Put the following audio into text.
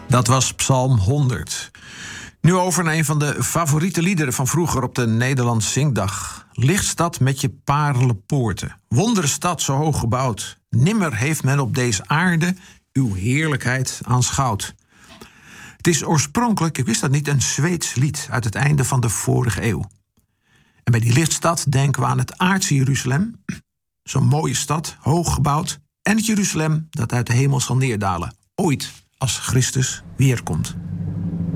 Dat was Psalm 100. Nu over naar een van de favoriete liederen van vroeger op de Nederlands Zingdag. Lichtstad met je paarlenpoorten. Wonderstad zo hoog gebouwd. Nimmer heeft men op deze aarde uw heerlijkheid aanschouwd. Het is oorspronkelijk, ik wist dat niet, een Zweeds lied uit het einde van de vorige eeuw. En bij die lichtstad denken we aan het aardse Jeruzalem. Zo'n mooie stad, hoog gebouwd. En het Jeruzalem dat uit de hemel zal neerdalen. Ooit als Christus weerkomt.